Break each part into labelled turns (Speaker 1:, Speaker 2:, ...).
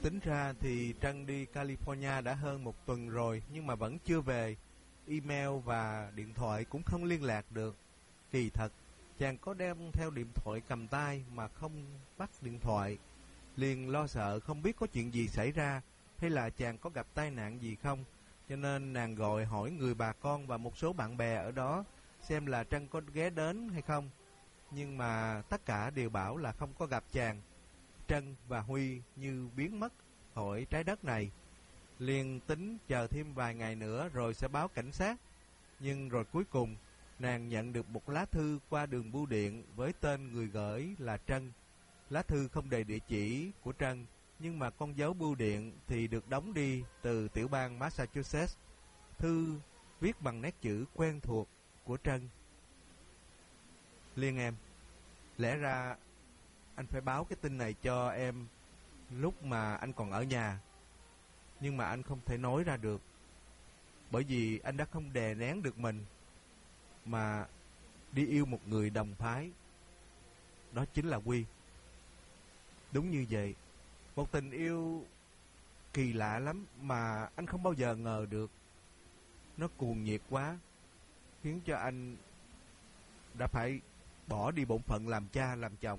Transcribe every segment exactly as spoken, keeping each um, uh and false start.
Speaker 1: Tính ra thì Trân đi California đã hơn một tuần rồi, nhưng mà vẫn chưa về. Email và điện thoại cũng không liên lạc được. Kỳ thật, chàng có đem theo điện thoại cầm tay mà không bắt điện thoại. Liền lo sợ không biết có chuyện gì xảy ra, hay là chàng có gặp tai nạn gì không. Cho nên nàng gọi hỏi người bà con và một số bạn bè ở đó xem là Trân có ghé đến hay không. Nhưng mà tất cả đều bảo là không có gặp chàng. Trân và Huy như biến mất khỏi trái đất này. Liền tính chờ thêm vài ngày nữa rồi sẽ báo cảnh sát. Nhưng rồi cuối cùng nàng nhận được một lá thư qua đường bưu điện với tên người gửi là Trân. Lá thư không đề địa chỉ của Trân, nhưng mà con dấu bưu điện thì được đóng đi từ tiểu bang Massachusetts. Thư viết bằng nét chữ quen thuộc của Trân. Liên em, lẽ ra anh phải báo cái tin này cho em lúc mà anh còn ở nhà, nhưng mà anh không thể nói ra được, bởi vì anh đã không đè nén được mình mà đi yêu một người đồng phái. Đó chính là Huy. Đúng như vậy, một tình yêu kỳ lạ lắm mà anh không bao giờ ngờ được. Nó cuồng nhiệt quá, khiến cho anh đã phải bỏ đi bổn phận làm cha làm chồng.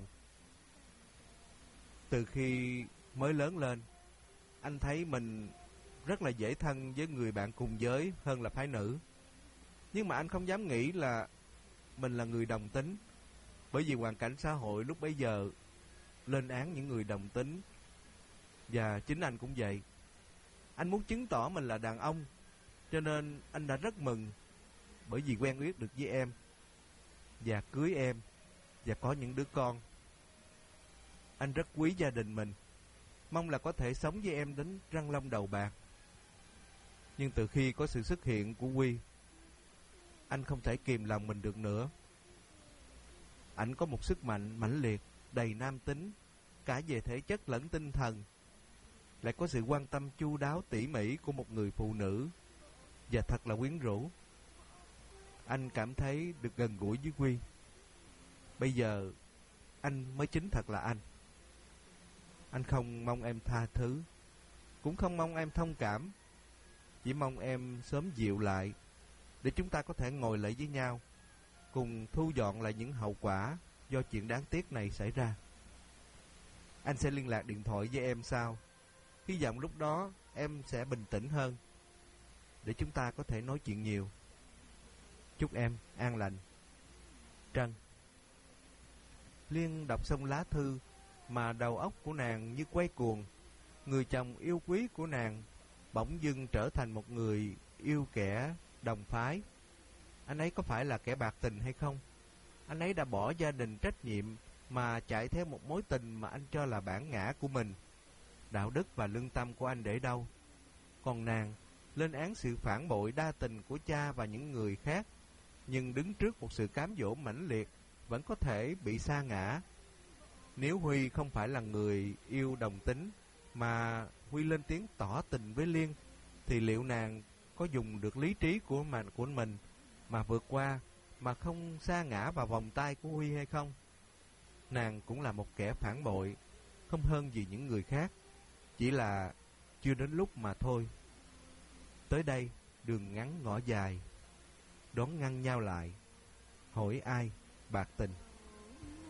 Speaker 1: Từ khi mới lớn lên, anh thấy mình rất là dễ thân với người bạn cùng giới hơn là phái nữ. Nhưng mà anh không dám nghĩ là mình là người đồng tính, bởi vì hoàn cảnh xã hội lúc bấy giờ lên án những người đồng tính. Và chính anh cũng vậy. Anh muốn chứng tỏ mình là đàn ông, cho nên anh đã rất mừng bởi vì quen biết được với em và cưới em và có những đứa con. Anh rất quý gia đình mình, mong là có thể sống với em đến răng long đầu bạc. Nhưng từ khi có sự xuất hiện của Huy, anh không thể kìm lòng mình được nữa. Anh có một sức mạnh mãnh liệt, đầy nam tính, cả về thể chất lẫn tinh thần, lại có sự quan tâm chu đáo tỉ mỉ của một người phụ nữ, và thật là quyến rũ. Anh cảm thấy được gần gũi với Huy. Bây giờ anh mới chính thật là anh. Anh không mong em tha thứ, cũng không mong em thông cảm, chỉ mong em sớm dịu lại, để chúng ta có thể ngồi lại với nhau, cùng thu dọn lại những hậu quả do chuyện đáng tiếc này xảy ra. Anh sẽ liên lạc điện thoại với em sau. Hy vọng lúc đó em sẽ bình tĩnh hơn, để chúng ta có thể nói chuyện nhiều. Chúc em an lành. Trân. Liên đọc xong lá thư mà đầu óc của nàng như quay cuồng. Người chồng yêu quý của nàng bỗng dưng trở thành một người yêu kẻ đồng phái. Anh ấy có phải là kẻ bạc tình hay không? Anh ấy đã bỏ gia đình trách nhiệm mà chạy theo một mối tình mà anh cho là bản ngã của mình. Đạo đức và lương tâm của anh để đâu? Còn nàng lên án sự phản bội đa tình của cha và những người khác, nhưng đứng trước một sự cám dỗ mãnh liệt vẫn có thể bị sa ngã. Nếu Huy không phải là người yêu đồng tính mà Huy lên tiếng tỏ tình với Liên, thì liệu nàng có dùng được lý trí của mình, của mình mà vượt qua, mà không sa ngã vào vòng tay của Huy hay không? Nàng cũng là một kẻ phản bội, không hơn gì những người khác, chỉ là chưa đến lúc mà thôi. Tới đây đường ngắn ngõ dài, đón ngăn nhau lại, hỏi ai bạc tình.